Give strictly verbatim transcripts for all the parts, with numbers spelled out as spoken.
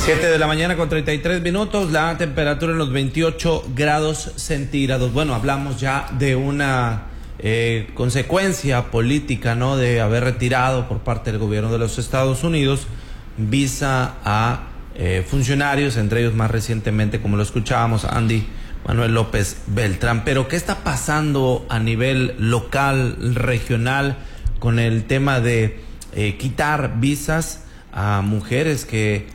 siete de la mañana con treinta y tres minutos, la temperatura en los veintiocho grados centígrados. Bueno, hablamos ya de una eh, consecuencia política, ¿no? De haber retirado por parte del gobierno de los Estados Unidos visa a eh, funcionarios, entre ellos más recientemente, como lo escuchábamos, Andy Manuel López Beltrán. Pero ¿qué está pasando a nivel local, regional, con el tema de eh, quitar visas a mujeres que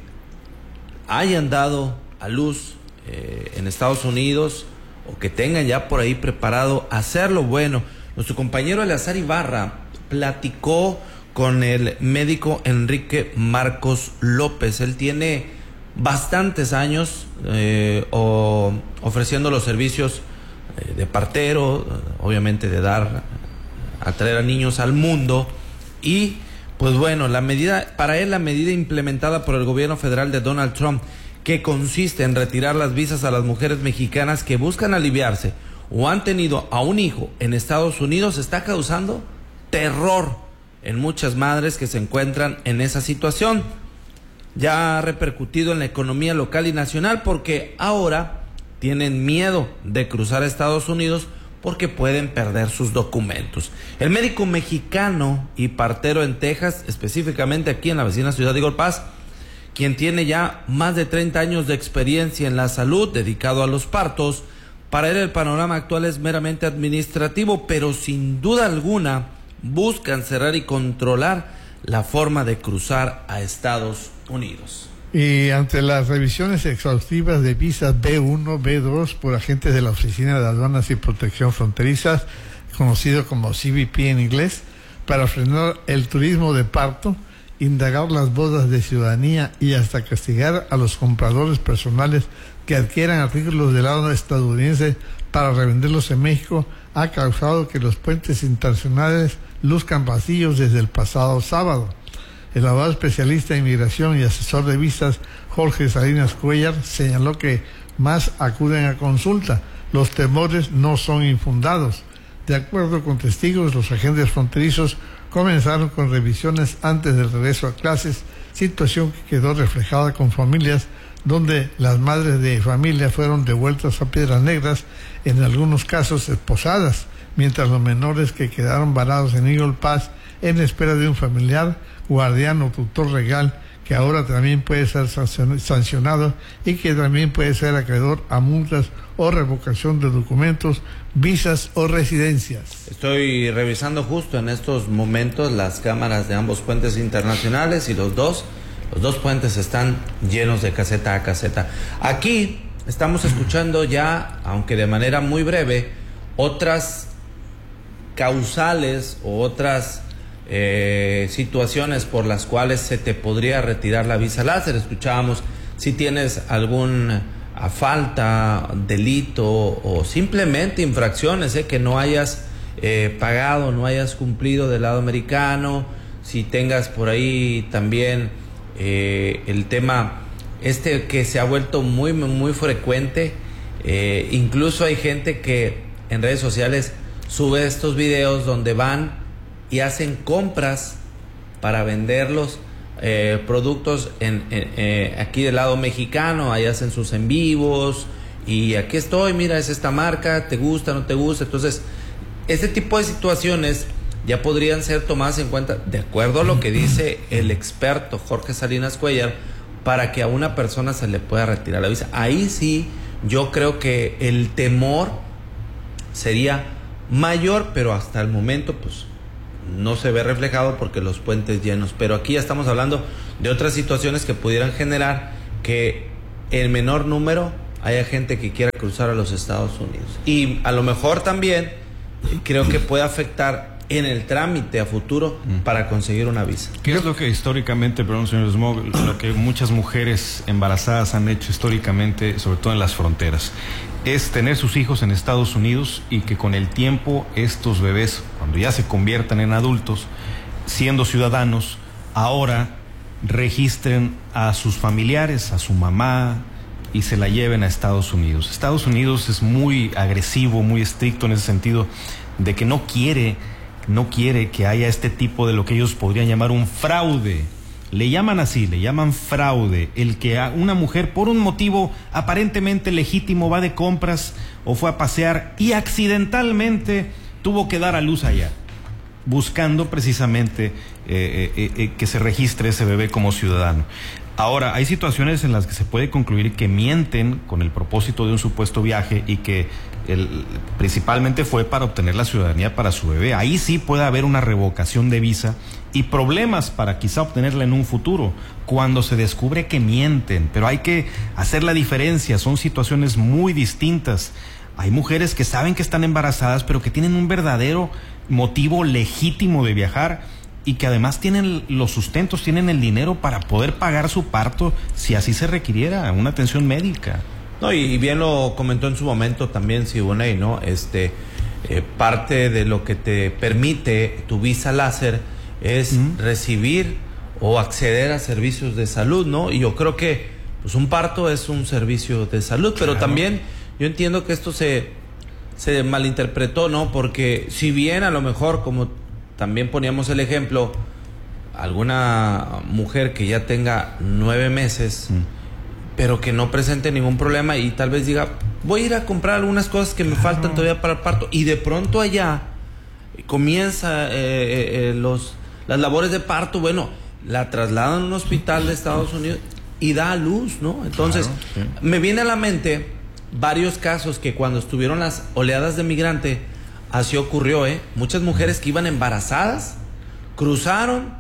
hayan dado a luz eh, en Estados Unidos o que tengan ya por ahí preparado hacerlo? Bueno, nuestro compañero Eleazar Ibarra platicó con el médico Enrique Marcos López. Él tiene bastantes años eh, o, ofreciendo los servicios eh, de partero, obviamente de dar, a traer a niños al mundo. Y pues bueno, la medida, para él la medida implementada por el gobierno federal de Donald Trump, que consiste en retirar las visas a las mujeres mexicanas que buscan aliviarse o han tenido a un hijo en Estados Unidos, está causando terror en muchas madres que se encuentran en esa situación. Ya ha repercutido en la economía local y nacional, porque ahora tienen miedo de cruzar a Estados Unidos porque pueden perder sus documentos. El médico mexicano y partero en Texas, específicamente aquí en la vecina ciudad de Eagle Pass, quien tiene ya más de treinta años de experiencia en la salud, dedicado a los partos, para él el panorama actual es meramente administrativo, pero sin duda alguna buscan cerrar y controlar la forma de cruzar a Estados Unidos. Y ante las revisiones exhaustivas de visas B uno, B dos por agentes de la Oficina de Aduanas y Protección Fronterizas, conocido como C B P en inglés, para frenar el turismo de parto, indagar las bodas de ciudadanía y hasta castigar a los compradores personales que adquieran artículos del lado estadounidense para revenderlos en México, ha causado que los puentes internacionales luzcan vacíos desde el pasado sábado. El abogado especialista en inmigración y asesor de visas, Jorge Salinas Cuellar, señaló que más acuden a consulta. Los temores no son infundados. De acuerdo con testigos, los agentes fronterizos comenzaron con revisiones antes del regreso a clases, situación que quedó reflejada con familias donde las madres de familia fueron devueltas a Piedras Negras, en algunos casos esposadas, mientras los menores que quedaron varados en Eagle Pass en espera de un familiar, guardián o tutor legal, que ahora también puede ser sancionado y que también puede ser acreedor a multas o revocación de documentos, visas o residencias. Estoy revisando justo en estos momentos las cámaras de ambos puentes internacionales y los dos, los dos puentes están llenos de caseta a caseta. Aquí estamos escuchando ya, aunque de manera muy breve, otras causales o otras Eh, situaciones por las cuales se te podría retirar la visa láser. Escuchábamos si tienes alguna falta, delito o simplemente infracciones, eh, que no hayas eh, pagado, no hayas cumplido del lado americano, si tengas por ahí también eh, el tema este que se ha vuelto muy muy frecuente. Eh, incluso hay gente que en redes sociales sube estos videos donde van y hacen compras para venderlos, eh, productos en, en, eh, aquí del lado mexicano. Ahí hacen sus en vivos y aquí estoy, mira, es esta marca, te gusta, no te gusta. Entonces, este tipo de situaciones ya podrían ser tomadas en cuenta, de acuerdo a lo que dice el experto Jorge Salinas Cuellar, para que a una persona se le pueda retirar la visa. Ahí sí, yo creo que el temor sería mayor, pero hasta el momento, pues, no se ve reflejado porque los puentes llenos. Pero aquí ya estamos hablando de otras situaciones que pudieran generar que en menor número haya gente que quiera cruzar a los Estados Unidos. Y a lo mejor también creo que puede afectar en el trámite a futuro para conseguir una visa. ¿Qué es lo que históricamente, perdón señor Smog, lo que muchas mujeres embarazadas han hecho históricamente, sobre todo en las fronteras? Es tener sus hijos en Estados Unidos y que con el tiempo estos bebés, cuando ya se conviertan en adultos, siendo ciudadanos, ahora registren a sus familiares, a su mamá, y se la lleven a Estados Unidos. Estados Unidos es muy agresivo, muy estricto en ese sentido, de que no quiere, no quiere que haya este tipo de lo que ellos podrían llamar un fraude Le llaman así, le llaman fraude, el que a una mujer por un motivo aparentemente legítimo va de compras o fue a pasear y accidentalmente tuvo que dar a luz allá, buscando precisamente eh, eh, eh, que se registre ese bebé como ciudadano. Ahora, hay situaciones en las que se puede concluir que mienten con el propósito de un supuesto viaje y que el, principalmente fue para obtener la ciudadanía para su bebé. Ahí sí puede haber una revocación de visa y problemas para quizá obtenerla en un futuro, cuando se descubre que mienten. Pero hay que hacer la diferencia, son situaciones muy distintas. Hay mujeres que saben que están embarazadas, pero que tienen un verdadero motivo legítimo de viajar y que además tienen los sustentos, tienen el dinero para poder pagar su parto si así se requiriera, una atención médica. No, y bien lo comentó en su momento también Siboney, ¿no? Este, eh, parte de lo que te permite tu visa láser es uh-huh. recibir o acceder a servicios de salud, ¿no? Y yo creo que pues un parto es un servicio de salud, pero claro. También yo entiendo que esto se, se malinterpretó, ¿no? Porque si bien a lo mejor, como también poníamos el ejemplo, alguna mujer que ya tenga nueve meses, mm. pero que no presente ningún problema y tal vez diga, voy a ir a comprar algunas cosas que me claro. faltan todavía para el parto, y de pronto allá comienza eh, eh, los, las labores de parto, bueno, la trasladan a un hospital de Estados Unidos y da a luz, ¿no? Entonces, claro, sí. me viene a la mente varios casos que cuando estuvieron las oleadas de migrante, así ocurrió, ¿eh? Muchas mujeres que iban embarazadas, cruzaron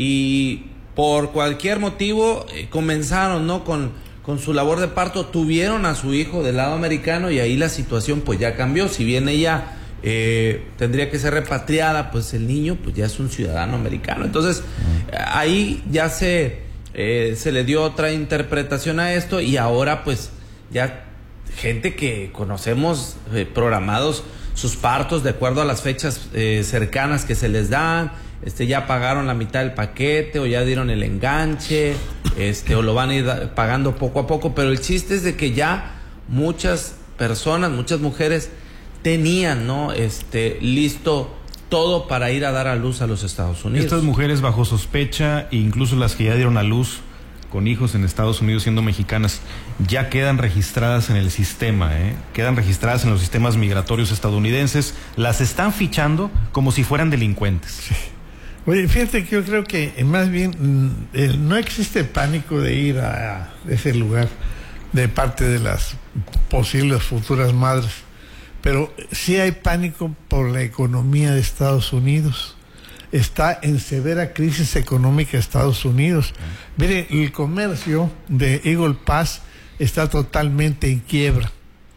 y por cualquier motivo eh, comenzaron, ¿no? Con, con su labor de parto, tuvieron a su hijo del lado americano y ahí la situación pues ya cambió. Si bien ella eh, tendría que ser repatriada, pues el niño pues ya es un ciudadano americano. Entonces, ahí ya se, eh, se le dio otra interpretación a esto y ahora pues ya gente que conocemos eh, programados sus partos de acuerdo a las fechas eh, cercanas que se les dan, este ya pagaron la mitad del paquete o ya dieron el enganche, este o lo van a ir pagando poco a poco, pero el chiste es de que ya muchas personas, muchas mujeres tenían, ¿no? Este listo todo para ir a dar a luz a los Estados Unidos. Estas mujeres bajo sospecha, incluso las que ya dieron a luz con hijos en Estados Unidos siendo mexicanas, ya quedan registradas en el sistema, ¿eh? Quedan registradas en los sistemas migratorios estadounidenses, las están fichando como si fueran delincuentes. Sí. Oye, fíjate que yo creo que eh, más bien eh, no existe pánico de ir a, a ese lugar de parte de las posibles futuras madres, pero sí hay pánico por la economía de Estados Unidos. Está en severa crisis económica Estados Unidos. Mire, el comercio de Eagle Pass está totalmente en quiebra.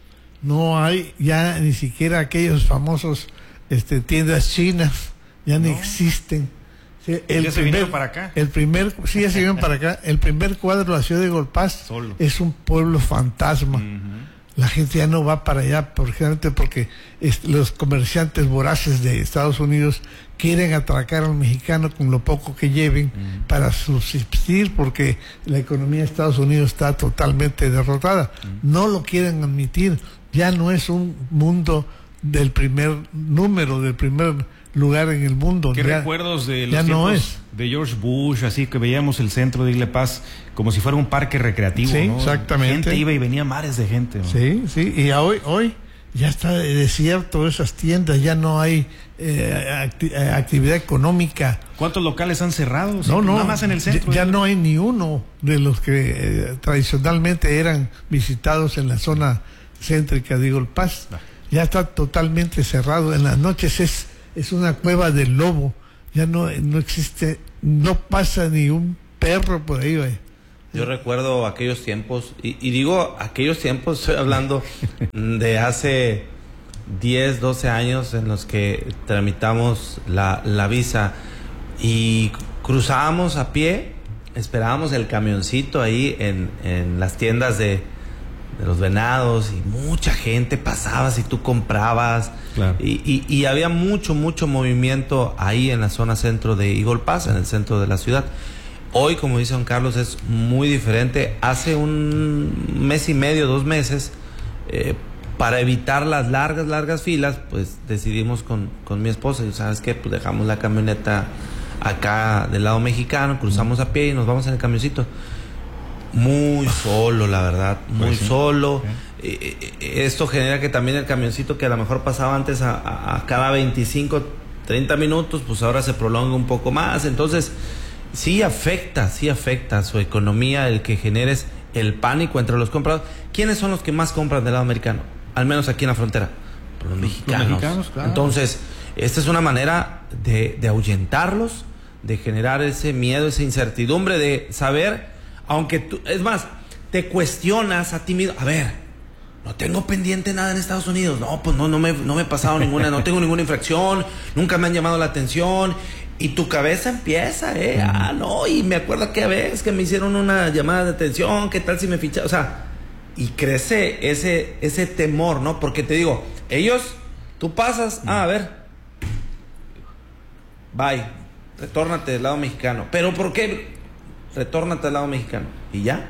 No hay ya ni siquiera aquellos famosos este, tiendas chinas, ya no, no existen. Sí, el ya se primer, vinieron para acá. El primer, sí, ya se vinieron para acá. El primer cuadro de la ciudad de Eagle Pass Solo. es un pueblo fantasma. Uh-huh. La gente ya no va para allá, precisamente porque es, los comerciantes voraces de Estados Unidos quieren atracar al mexicano con lo poco que lleven mm. para subsistir, porque la economía de Estados Unidos está totalmente derrotada. Mm. No lo quieren admitir. Ya no es un mundo del primer número, del primer lugar en el mundo. ¿Qué ya, recuerdos de los ya tiempos no es. de George Bush, así que veíamos el centro de Eagle Pass como si fuera un parque recreativo, sí, ¿no? Exactamente. Gente iba y venía mares de gente, ¿no? Sí, sí, y hoy, hoy ya está desierto esas tiendas, ya no hay eh, acti- actividad económica. ¿Cuántos locales han cerrado? No, no, nada más en el centro. Ya, ya no hay ni uno de los que eh, tradicionalmente eran visitados en la zona céntrica de Eagle Pass. Ah. Ya está totalmente cerrado. En las noches es es una cueva del lobo. Ya no no existe, no pasa ni un perro por ahí, güey. Yo recuerdo aquellos tiempos, y, y digo aquellos tiempos, estoy hablando de hace diez, doce años en los que tramitamos la, la visa y cruzábamos a pie, esperábamos el camioncito ahí en, en las tiendas de, de los venados y mucha gente pasaba si tú comprabas. Claro. Y, y, y había mucho, mucho movimiento ahí en la zona centro de Eagle Pass, en el centro de la ciudad. Hoy, como dice don Carlos, es muy diferente. Hace un mes y medio, dos meses, eh, para evitar las largas, largas filas, pues decidimos con, con mi esposa, y ¿sabes qué? Pues dejamos la camioneta acá del lado mexicano, cruzamos a pie y nos vamos en el camioncito. Muy solo, la verdad, muy pues sí. solo. Sí. Eh, esto genera que también el camioncito que a lo mejor pasaba antes a, a, a cada veinticinco, treinta minutos, pues ahora se prolonga un poco más. Entonces, sí afecta, sí afecta a su economía el que generes el pánico entre los compradores. ¿Quiénes son los que más compran del lado americano? Al menos aquí en la frontera. Por los mexicanos. Los mexicanos, claro. Entonces, esta es una manera de, de ahuyentarlos, de generar ese miedo, esa incertidumbre, de saber, aunque tú, es más, te cuestionas a ti mismo, a ver, no tengo pendiente nada en Estados Unidos, no, pues no, no me, no me he pasado ninguna, no tengo ninguna infracción, nunca me han llamado la atención, y tu cabeza empieza, eh, uh-huh. ah, no, y me acuerdo que a veces que me hicieron una llamada de atención, qué tal si me ficha, o sea, y crece ese, ese temor, ¿no? Porque te digo, ellos, tú pasas, uh-huh. ah, a ver, bye, retórnate del lado mexicano, pero ¿por qué? Retórnate del lado mexicano, y ya.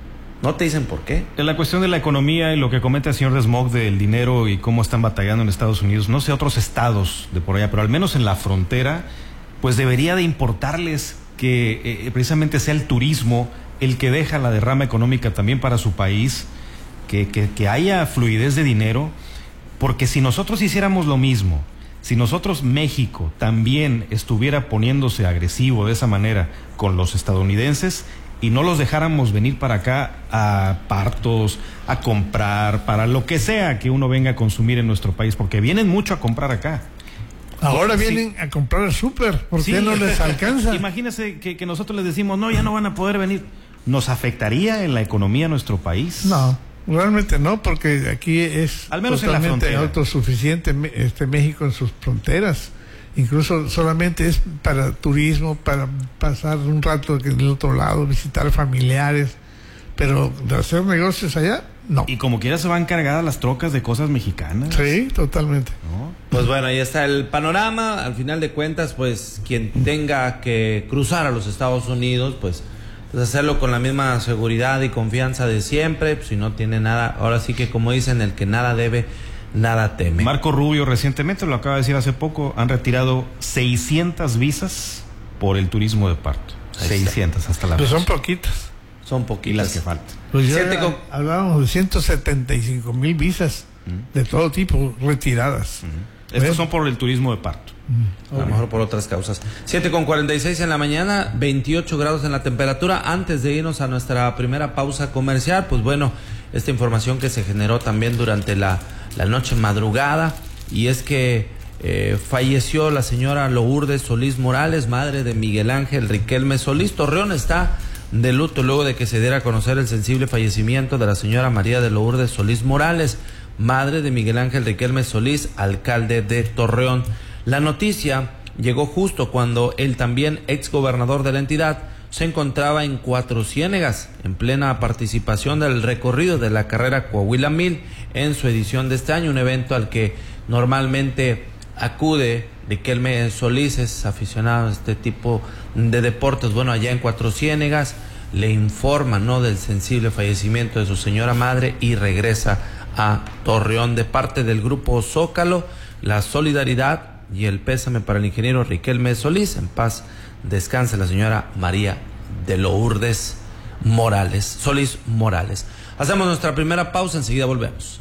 No te dicen por qué. En la cuestión de la economía y lo que comenta el señor Desmog del dinero y cómo están batallando en Estados Unidos, no sé otros estados de por allá, pero al menos en la frontera, pues debería de importarles que eh, precisamente sea el turismo el que deja la derrama económica también para su país, que, que, que haya fluidez de dinero, porque si nosotros hiciéramos lo mismo, si nosotros, México, también estuviera poniéndose agresivo de esa manera con los estadounidenses y no los dejáramos venir para acá a partos, a comprar, para lo que sea que uno venga a consumir en nuestro país, porque vienen mucho a comprar acá. Ahora vienen sí. a comprar al súper, ¿por qué sí. no les alcanza? Imagínese que, que nosotros les decimos, no, ya no van a poder venir. ¿Nos afectaría en la economía nuestro país? No. Realmente no, porque aquí es al menos totalmente en la autosuficiente este México en sus fronteras. Incluso solamente es para turismo, para pasar un rato del otro lado, visitar familiares, pero de hacer negocios allá, no. Y como quiera se van cargadas las trocas de cosas mexicanas. Sí, totalmente. ¿No? Pues bueno, ahí está el panorama. Al final de cuentas, pues quien tenga que cruzar a los Estados Unidos, pues Pues hacerlo con la misma seguridad y confianza de siempre, pues si no tiene nada, ahora sí que como dicen, el que nada debe, nada teme. Marco Rubio recientemente, lo acaba de decir hace poco, han retirado seiscientas visas por el turismo de parto. seiscientas hasta la fecha. Pues son poquitas. Son poquitas. Y las que faltan. Pues ya con... hablábamos de ciento setenta y cinco mil visas ¿Mm? de todo tipo retiradas. ¿Mm? Estos son por el turismo de parto. A lo mejor por otras causas. siete con cuarenta y seis en la mañana, veintiocho grados en la temperatura. Antes de irnos a nuestra primera pausa comercial, pues bueno, esta información que se generó también durante la, la noche madrugada, y es que eh, falleció la señora Lourdes Solís Morales, madre de Miguel Ángel Riquelme Solís. Torreón está de luto luego de que se diera a conocer el sensible fallecimiento de la señora María de Lourdes Solís Morales, madre de Miguel Ángel Riquelme Solís, alcalde de Torreón. La noticia llegó justo cuando el también exgobernador de la entidad se encontraba en Cuatro Ciénegas, en plena participación del recorrido de la carrera Coahuila Mil en su edición de este año, un evento al que normalmente acude Riquelme Solís, es aficionado a este tipo de deportes. Bueno, allá en Cuatro Ciénegas le informan, ¿no?, del sensible fallecimiento de su señora madre y regresa a Torreón. De parte del grupo Zócalo, la solidaridad y el pésame para el ingeniero Riquelme Solís. En paz descanse la señora María de Lourdes Morales, Solís Morales. Hacemos nuestra primera pausa, enseguida volvemos.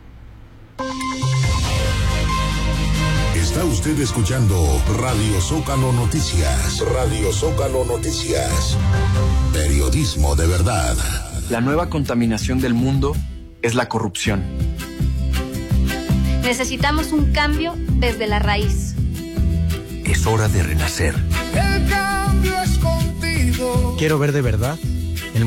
Está usted escuchando Radio Zócalo Noticias. Radio Zócalo Noticias. Periodismo de verdad. La nueva contaminación del mundo es la corrupción. Necesitamos un cambio desde la raíz. Es hora de renacer. El cambio es contigo. Quiero ver de verdad